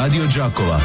Radio Đakova.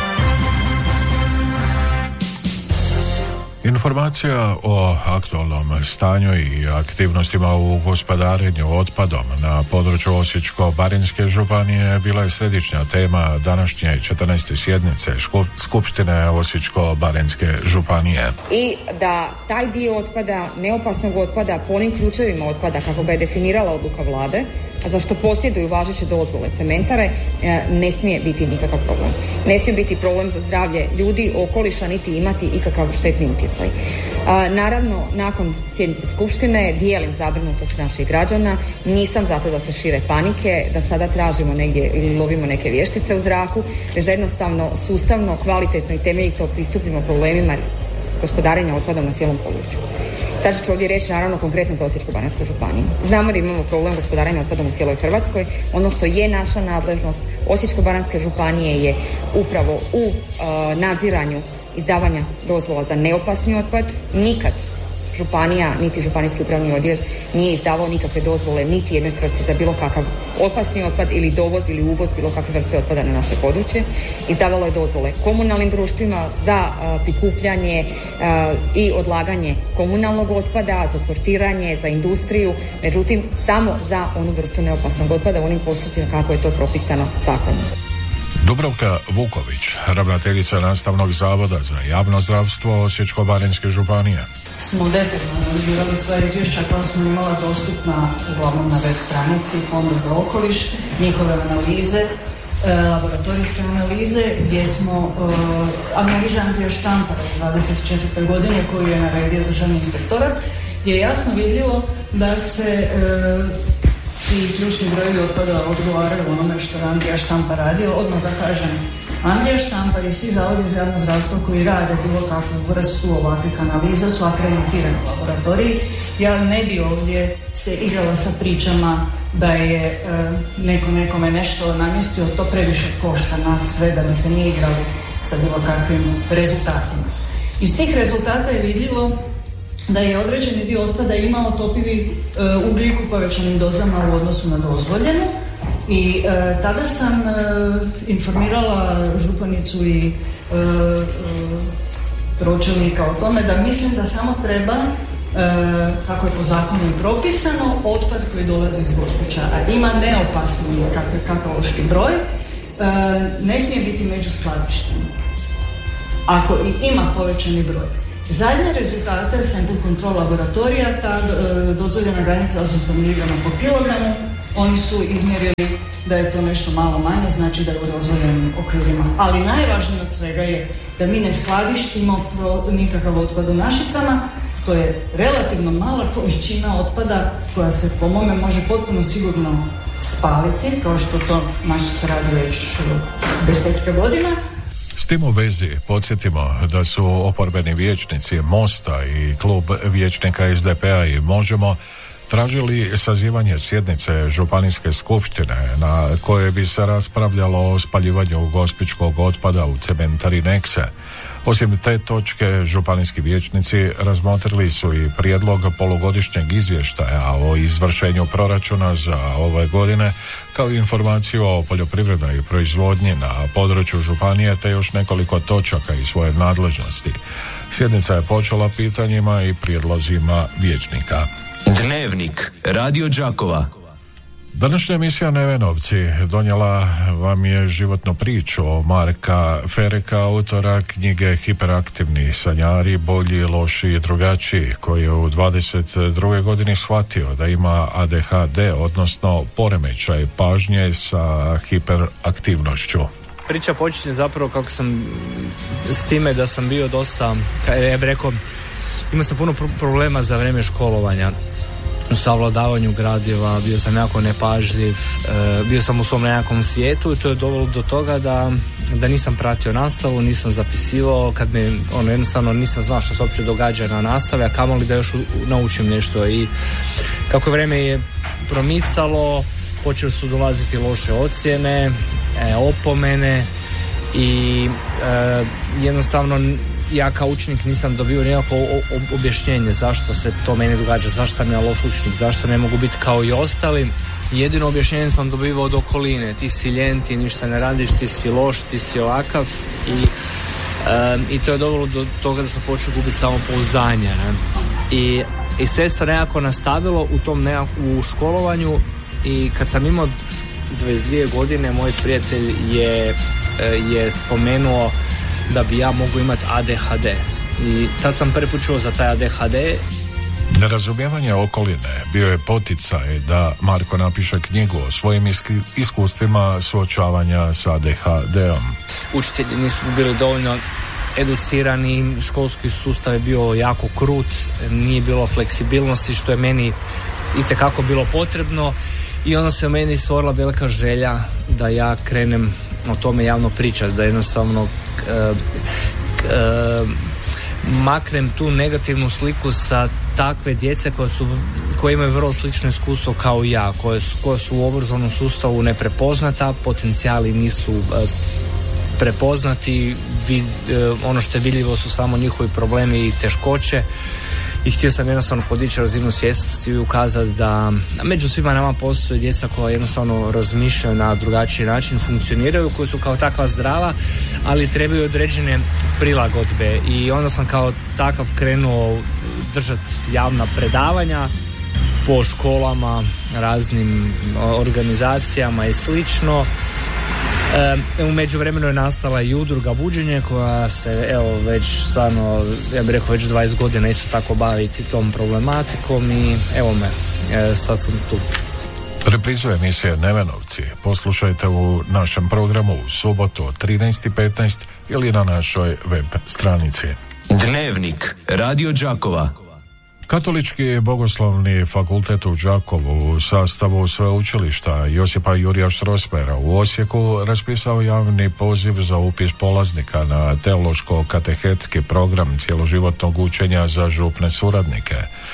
Informacija o aktualnom stanju i aktivnostima u gospodarenju otpadom na području Osječko-baranjske županije bila je središnja tema današnje 14. sjednice Skupštine Osječko-baranjske županije. I da taj dio otpada, neopasnog otpada, po onim ključevima otpada kako ga je definirala odluka vlade, a za što posjeduju važeće dozvole cementare, ne smije biti nikakav problem. Ne smije biti problem za zdravlje ljudi, okoliša, niti imati ikakav štetni utjecaj. Naravno, nakon sjednice Skupštine dijelim zabrinutost naših građana, nisam zato da se šire panike, da sada tražimo negdje ili lovimo neke vještice u zraku, već da jednostavno, sustavno, kvalitetno i temeljito pristupimo problemima gospodarenja otpadom na cijelom području. Sad ću ovdje reći naravno konkretno za Osječko-baranjsku županiju. Znamo da imamo problem gospodarenja otpadom u cijeloj Hrvatskoj. Ono što je naša nadležnost Osječko-baranjske županije je upravo u nadziranju izdavanja dozvola za neopasni otpad. Nikad županija, niti županijski upravni odjel nije izdavao nikakve dozvole niti jednoj tvrtci za bilo kakav opasni otpad ili dovoz ili uvoz bilo kakve vrste otpada na naše područje. Izdavalo je dozvole komunalnim društvima za prikupljanje i odlaganje komunalnog otpada, za sortiranje, za industriju, međutim samo za onu vrstu neopasnog otpada u onim postupcima kako je to propisano zakonom. Dubravka Vuković, ravnateljica Nastavnog zavoda za javno zdravstvo Osječko-baranjske županije. Smo detaljno analizirali sva izvješća koja smo imala dostupna uglavnom na web stranici Fonda za okoliš, njihove analize, laboratorijske analize, gdje smo analiza Andrija Štampara iz 24. godine koju je naredio Državni inspektorat, gdje je jasno vidljivo da se ti ključni brojevi otpada odgovaraju onome što je Andrija Štampar radio. Odmah da kažem, Andrija Štampar i svi zavodi za javno zdravstvo koji rade bilo kakvu vrstu ovakvih analiza su akreditirani laboratoriji. Ja ne bi ovdje se igrala sa pričama da je neko nekome nešto namjestio, to previše košta nas sve da bi se nije igrali sa bilo kakvim rezultatima. Iz tih rezultata je vidljivo da je određeni dio otpada imao topivi ugljik u povećanim dozama u odnosu na dozvoljenu i tada sam informirala županicu i pročelnika o tome da mislim da samo treba, kako je po zakonu propisano, otpad koji dolazi iz Gospića, a ima neopasni kataloški broj, ne smije biti među skladištima. Ako i ima povećani broj. Zadnje rezultate sample control laboratorija, ta dozvoljena granica 800 mg po kilogramu, oni su izmjerili da je to nešto malo manje, znači da je u dozvoljenim okvirima. Ali najvažnije od svega je da mi ne skladištimo nikakav otpad u Našicama. To je relativno mala količina otpada koja se po mome može potpuno sigurno spaliti, kao što to Našice radi već 10 godina. S tim u vezi podsjetimo da su oporbeni vijećnici Mosta i klub vijećnika SDP-a i Možemo tražili sazivanje sjednice Županijske skupštine na kojoj bi se raspravljalo o spaljivanju gospićkog otpada u cementari Nexe. Osim te točke, županijski vijećnici razmotrili su i prijedlog polugodišnjeg izvještaja o izvršenju proračuna za ove godine, kao i informaciju o poljoprivrednoj proizvodnji na području županije, te još nekoliko točaka iz svoje nadležnosti. Sjednica je počela pitanjima i prijedlozima vijećnika. Dnevnik Radio Đakova. Današnja emisija Nevenovci donijela vam je životnu priču o Marka Fereka, autora knjige Hiperaktivni sanjari, bolji, loši i drugačiji, koji je u 22. godini shvatio da ima ADHD, odnosno poremećaj pažnje sa hiperaktivnošću. Priča počinje zapravo kako sam s time da sam bio dosta, ja bih rekao, imao sam puno problema za vrijeme školovanja. U savladavanju gradiva, bio sam jako nepažljiv, bio sam u svom nekakvom svijetu i to je dovelo do toga da nisam pratio nastavu, nisam zapisivao, kad me jednostavno nisam znao što se uopće događa na nastavi, a kamoli da još naučim nešto. I kako vrijeme je promicalo, počeli su dolaziti loše ocjene, opomene i jednostavno ja kao učenik nisam dobio nikakvo objašnjenje zašto se to meni događa, zašto sam ja loš učenik, zašto ne mogu biti kao i ostali. Jedino objašnjenje sam dobivao od okoline, ti si ljen, ti ništa ne radiš, ti si loš, ti si ovakav i to je dovelo do toga da sam počeo gubiti samopouzdanje. I sve se nekako nastavilo u školovanju i kad sam imao 22 godine moj prijatelj je spomenuo da bi ja mogu imati ADHD i tad sam prvi put čuo za taj ADHD. Nerazumijevanje okoline bio je poticaj da Marko napiše knjigu o svojim iskustvima suočavanja s ADHD-om. Učitelji nisu bili dovoljno educirani, školski sustav je bio jako krut, nije bilo fleksibilnosti što je meni itekako bilo potrebno i onda se u meni stvorila velika želja da ja krenem o tome javno pričati, da jednostavno maknem tu negativnu sliku sa takve djece koje imaju vrlo slično iskustvo kao i ja, koje su u obrazovnom sustavu neprepoznata, potencijali nisu prepoznati, ono što je vidljivo su samo njihovi problemi i teškoće i htio sam jednostavno podići razinu svjesnosti i ukazati da među svima nama postoje djeca koja jednostavno razmišljaju na drugačiji način, funkcioniraju, koji su kao takva zdrava, ali trebaju određene prilagodbe i onda sam kao takav krenuo držati javna predavanja po školama, raznim organizacijama i slično. U međuvremenu je nastala i udruga Buđenje koja se već stvarno, ja bih rekao već 20 godina isto tako baviti tom problematikom i evo me, sad sam tu. Reprizu emisije Nevenovci poslušajte u našem programu u subotu od 13:15 ili na našoj web stranici. Dnevnik Radio Đakova. Katolički bogoslovni fakultet u Đakovu u sastavu sveučilišta Josipa Jurja Strossmayera u Osijeku raspisao javni poziv za upis polaznika na teološko-katehetski program cjeloživotnog učenja za župne suradnike.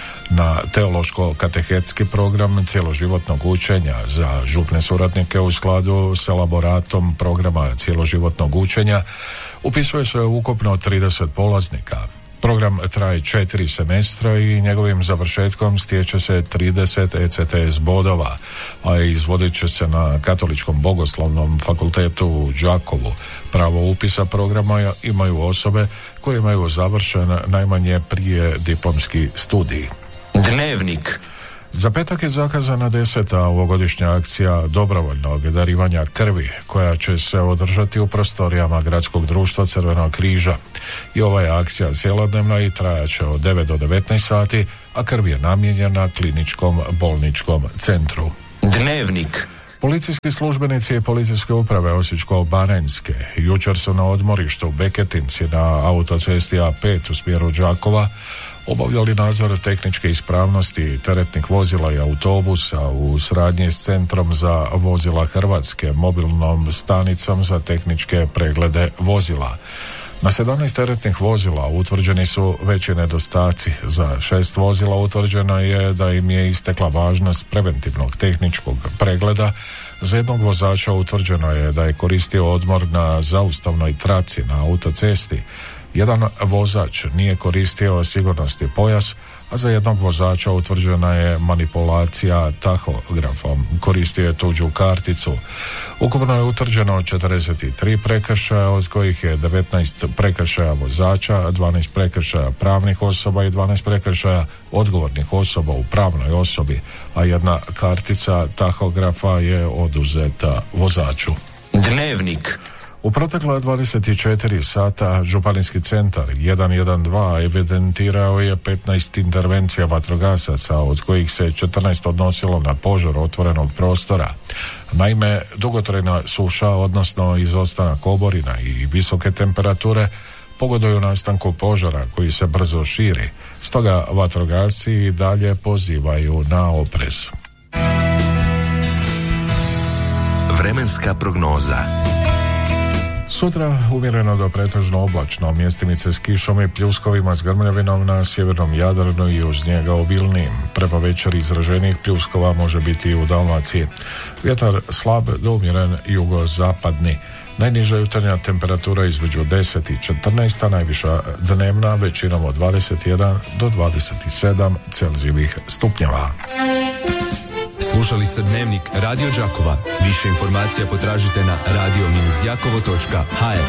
Na teološko-katehetski program cjeloživotnog učenja za župne suradnike u skladu s elaboratom programa cjeloživotnog učenja upisuje se ukupno 30 polaznika. Program traje 4 semestra i njegovim završetkom stječe se 30 ECTS bodova, a izvodit će se na Katoličkom bogoslovnom fakultetu u Đakovu. Pravo upisa programa imaju osobe koje imaju završen najmanje prije diplomski studij. Dnevnik. Za petak je zakazana 10. ovogodišnja akcija dobrovoljnog darivanja krvi, koja će se održati u prostorijama Gradskog društva Crvenog križa. I ova je akcija cjelodnevna i trajaće od 9 do 19 sati, a krv je namijenjena Kliničkom bolničkom centru. Dnevnik. Policijski službenici Policijske uprave Osječko-baranjske jučer su na odmorištu Beketinci na autocesti A5 u smjeru Đakova obavljali nadzor tehničke ispravnosti teretnih vozila i autobusa u suradnji s Centrom za vozila Hrvatske, mobilnom stanicom za tehničke preglede vozila. Na 17 teretnih vozila utvrđeni su veći nedostaci. Za 6 vozila utvrđeno je da im je istekla važnost preventivnog tehničkog pregleda. Za jednog vozača utvrđeno je da je koristio odmor na zaustavnoj traci na autocesti. Jedan vozač nije koristio sigurnosni pojas, a za jednog vozača utvrđena je manipulacija tahografom, koristio je tuđu karticu. Ukupno je utvrđeno 43 prekršaja, od kojih je 19 prekršaja vozača, 12 prekršaja pravnih osoba i 12 prekršaja odgovornih osoba u pravnoj osobi, a jedna kartica tahografa je oduzeta vozaču. Dnevnik. U protekla 24 sata Županijski centar 112 evidentirao je 15 intervencija vatrogasaca, od kojih se 14 odnosilo na požar otvorenog prostora. Naime, dugotrajna suša, odnosno izostanak oborina i visoke temperature pogoduju nastanku požara koji se brzo širi. Stoga vatrogasci i dalje pozivaju na oprez. Vremenska prognoza. Sutra umjereno do pretežno oblačno, mjestimice s kišom i pljuskovima s grmljavinom na sjevernom Jadranu i uz njega obilnijim. Prema večeri izraženijih pljuskova može biti i u Dalmaciji. Vjetar slab do umjeren jugozapadni. Najniža jutarnja temperatura između 10 i 14, a najviša dnevna većinom od 21 do 27 Celzijevih stupnjeva. Slušali ste Dnevnik Radio Đakova. Više informacija potražite na radio-đakovo.hr.